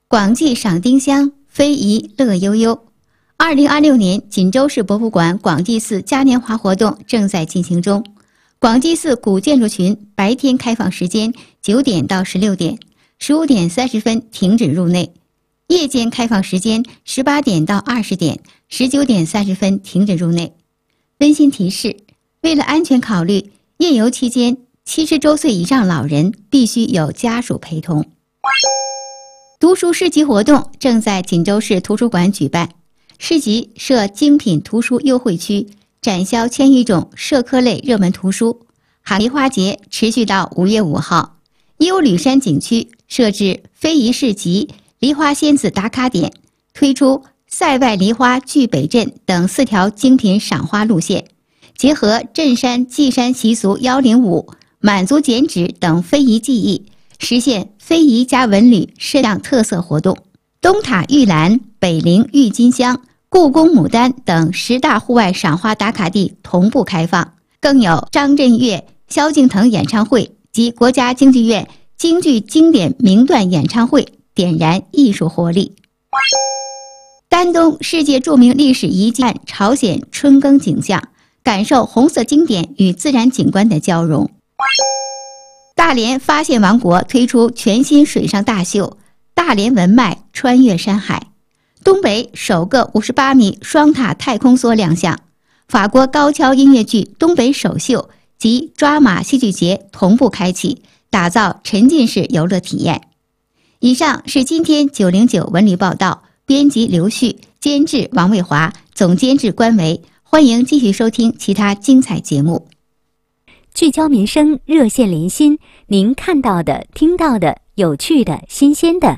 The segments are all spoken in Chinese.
广济赏丁香，非遗乐悠悠。2026年锦州市博物馆广济寺嘉年华活动正在进行中。广济寺古建筑群白天开放时间9点到16点，15点30分停止入内；夜间开放时间18点到20点，19点30分停止入内。温馨提示：为了安全考虑，夜游期间70周岁以上老人必须有家属陪同。读书市集活动正在锦州市图书馆举办，市集设精品图书优惠区，展销1000余种社科类热门图书。梨花节持续到5月5号。优吕山景区设置非遗市集、梨花仙子打卡点，推出塞外梨花聚北镇等4条精品赏花路线，结合镇山祭山习俗105、满族剪纸等非遗技艺，实现非遗加文旅摄像特色活动。东塔玉兰、北陵郁金香、故宫牡丹等10大户外赏花打卡地同步开放，更有张震岳、萧敬腾演唱会及国家京剧院京剧经典名段演唱会，点燃艺术活力。丹东世界著名历史遗迹朝鲜春耕景象，感受红色经典与自然景观的交融。大连发现王国推出全新水上大秀，大连文脉穿越山海。东北首个58米双塔太空梭亮相，法国高跷音乐剧东北首秀及抓马戏剧节同步开启，打造沉浸式游乐体验。以上是今天909文旅报道，编辑刘旭，监制王卫华，总监制关维。欢迎继续收听其他精彩节目。 聚焦民生，热线连心，您看到的、听到的、有趣的、新鲜的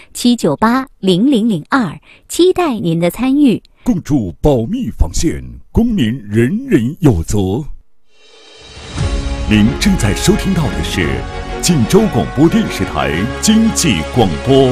，7980002，期待您的参与。 共筑保密防线，公民人人有责。您正在收听到的是锦州广播电视台经济广播。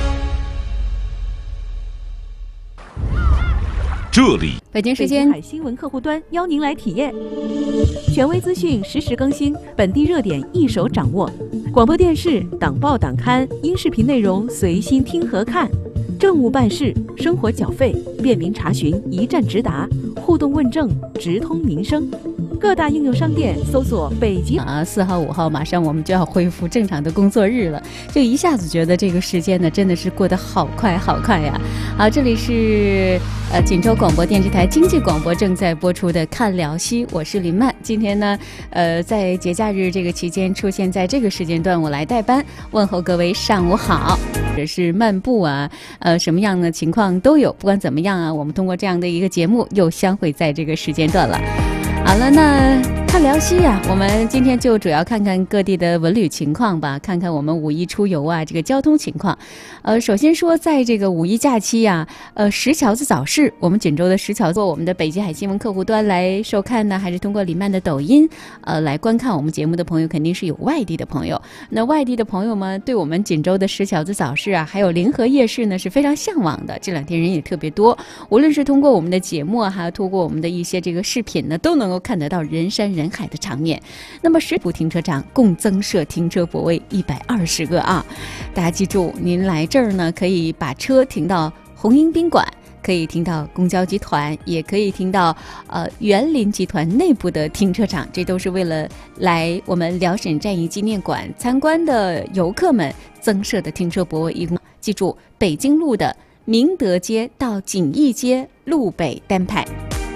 这里北京时间海新闻客户端邀您来体验，权威资讯实时更新，本地热点一手掌握，广播电视、党报党刊、音视频内容随心听和看，政务办事、生活缴费便民查询，一站直达，互动问政，直通民生。各大应用商店搜索北极 4号5号马上我们就要恢复正常的工作日了，就一下子觉得这个时间呢真的是过得好快好快呀。好，这里是锦州广播电视台经济广播正在播出的看辽西，我是林曼。今天呢在节假日这个期间出现在这个时间段，我来代班问候各位上午好，或者是漫步啊什么样的情况都有。不管怎么样啊，我们通过这样的一个节目又相会在这个时间段了。好了，那看辽西啊，我们今天就主要看看各地的文旅情况吧，看看我们五一出游啊这个交通情况。首先说，在这个五一假期啊，石桥子早市，我们锦州的石桥子，我们的北极海新闻客户端来收看呢，还是通过李曼的抖音来观看我们节目的朋友，肯定是有外地的朋友。那外地的朋友们对我们锦州的石桥子早市啊，还有临河夜市呢是非常向往的，这2天人也特别多。无论是通过我们的节目啊，还有通过我们的一些这个视频呢，都能够看得到人山人海的场面。那么10部停车场共增设停车泊位120个啊！大家记住，您来这儿呢，可以把车停到红鹰宾馆，可以停到公交集团，也可以停到园林集团内部的停车场，这都是为了来我们辽沈战役纪念馆参观的游客们增设的停车泊位。一共记住，北京路的明德街到锦义街路北单排。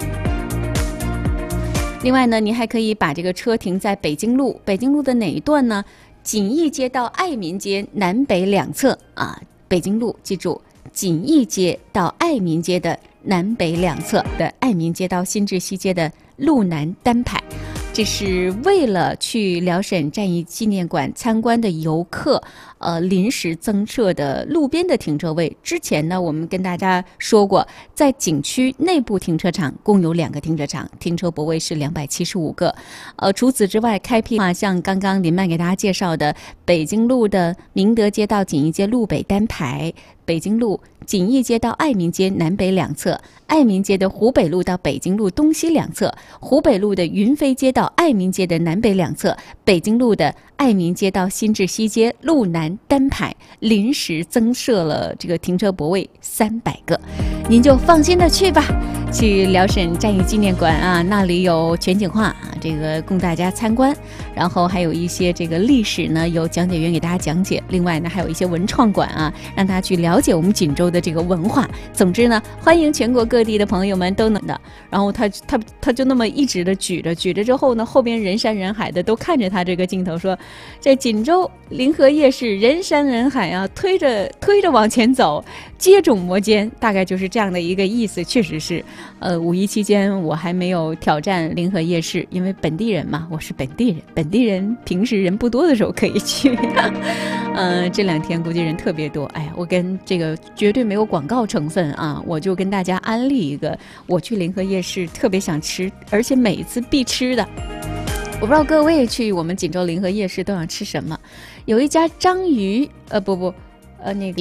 另外呢，你还可以把这个车停在北京路，北京路的哪一段呢？锦义街到爱民街南北两侧啊，北京路记住，锦义街到爱民街的南北两侧的爱民街到新至西街的路南单排。这是为了去辽沈战役纪念馆参观的游客临时增设的路边的停车位。之前呢，我们跟大家说过，在景区内部停车场共有2个停车场，停车泊位是275个。除此之外，开辟像刚刚林曼给大家介绍的北京路的明德街到锦义街路北单排，北京路锦义街到爱民街南北两侧，爱民街的湖北路到北京路东西两侧，湖北路的云飞街到爱民街的南北两侧，北京路的爱民街到新至西街路南单排临时增设了这个停车泊位300个，您就放心的去吧。去辽沈战役纪念馆啊，那里有全景画啊，这个供大家参观，然后还有一些这个历史呢，有讲解员给大家讲解。另外呢，还有一些文创馆啊，让大家去了解我们锦州的这个文化。总之呢，欢迎全国各地的朋友们都能的。然后他就那么一直的举着之后呢，后边人山人海的都看着他这个镜头说，这锦州临河夜市人山人海啊，推着往前走，接踵摩肩，大概就是这样的一个意思。确实是。五一期间我还没有挑战临河夜市，因为本地人嘛，我是本地人平时人不多的时候可以去。这2天估计人特别多。哎呀，我跟这个绝对没有广告成分啊，我就跟大家安利一个，我去临河夜市特别想吃，而且每一次必吃的。我不知道各位去我们锦州临河夜市都想吃什么，有一家章鱼，那个。